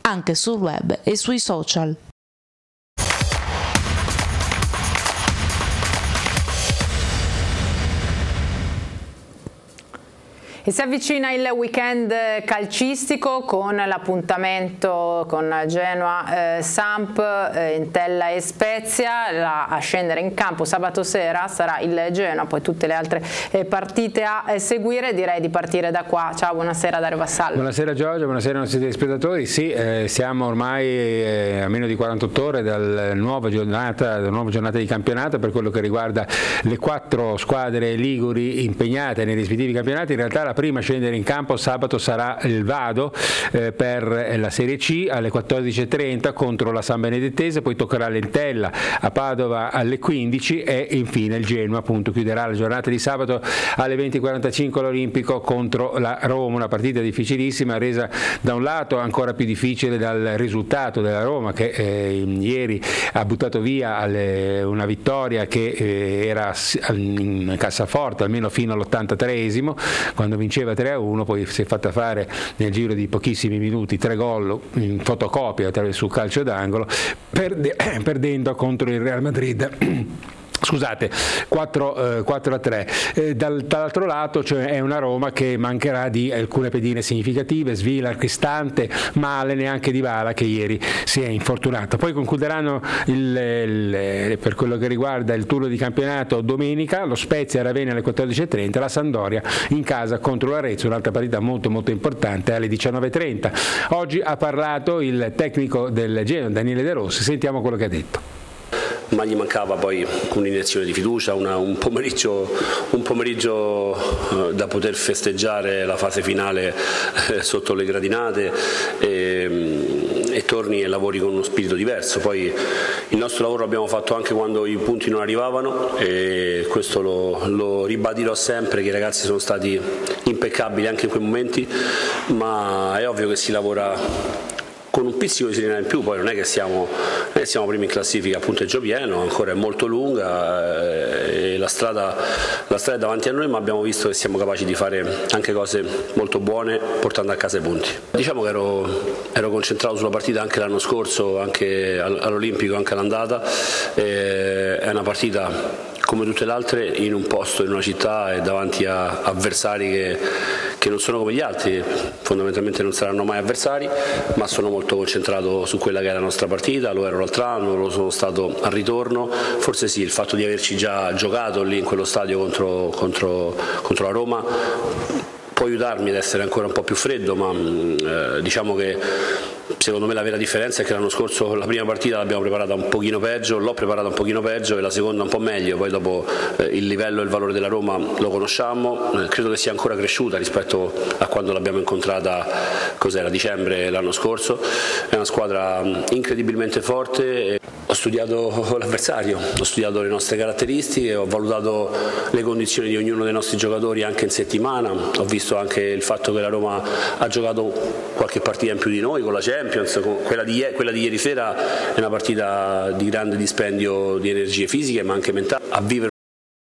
anche sul web e sui social. E si avvicina il weekend calcistico con l'appuntamento con Genoa, Samp, Entella e Spezia. A scendere in campo sabato sera sarà il Genoa, poi tutte le altre partite a seguire. Direi di partire da qua. Ciao, buonasera Dario Vassallo. Buonasera Giorgio, buonasera ai nostri telespettatori. Sì, siamo ormai a meno di 48 ore dalla nuova giornata di campionato per quello che riguarda le 4 squadre liguri impegnate nei rispettivi campionati. In realtà la prima a scendere in campo sabato sarà il Vado per la Serie C alle 14:30 contro la San Benedettese, poi toccherà l'Entella a Padova alle 15 e infine il Genoa appunto chiuderà la giornata di sabato alle 20:45 l'Olimpico contro la Roma, una partita difficilissima resa da un lato ancora più difficile dal risultato della Roma che ieri ha buttato via una vittoria che era in cassaforte almeno fino all'83esimo quando vinceva 3-1, poi si è fatta fare nel giro di pochissimi minuti 3 gol in fotocopia sul calcio d'angolo, perdendo contro il Real Madrid. Scusate, 4-3. Dall'altro lato cioè, è una Roma che mancherà di alcune pedine significative, Svilar, Cristante, Male, neanche Dybala che ieri si è infortunato. Poi concluderanno per quello che riguarda il turno di campionato domenica, lo Spezia a Ravenna alle 14:30, la Sampdoria in casa contro l'Arezzo, un'altra partita molto molto importante alle 19:30. Oggi ha parlato il tecnico del Genoa, Daniele De Rossi, sentiamo quello che ha detto. Ma gli mancava poi un'iniezione di fiducia, un pomeriggio da poter festeggiare la fase finale sotto le gradinate e torni e lavori con uno spirito diverso. Poi il nostro lavoro l'abbiamo fatto anche quando i punti non arrivavano e questo lo ribadirò sempre, che i ragazzi sono stati impeccabili anche in quei momenti, ma è ovvio che si lavora con un pizzico di serenità in più. Poi non è che siamo primi in classifica a punteggio pieno, ancora è molto lunga e la strada è davanti a noi, ma abbiamo visto che siamo capaci di fare anche cose molto buone portando a casa i punti. Diciamo che ero concentrato sulla partita anche l'anno scorso, anche all'Olimpico, anche all'andata. È una partita come tutte le altre in un posto, in una città e davanti a avversari che non sono come gli altri, fondamentalmente non saranno mai avversari, ma sono molto concentrato su quella che è la nostra partita. Lo ero l'altro anno, lo sono stato al ritorno, forse sì, il fatto di averci già giocato lì in quello stadio contro la Roma può aiutarmi ad essere ancora un po' più freddo, ma diciamo che secondo me la vera differenza è che l'anno scorso la prima partita l'abbiamo preparata un pochino peggio, l'ho preparata un pochino peggio e la seconda un po' meglio, poi dopo il livello e il valore della Roma lo conosciamo, credo che sia ancora cresciuta rispetto a quando l'abbiamo incontrata, cos'era, dicembre l'anno scorso. È una squadra incredibilmente forte. Ho studiato l'avversario, ho studiato le nostre caratteristiche, ho valutato le condizioni di ognuno dei nostri giocatori anche in settimana, ho visto anche il fatto che la Roma ha giocato qualche partita in più di noi con la Champions, quella di ieri sera è una partita di grande dispendio di energie fisiche ma anche mentali. A vivere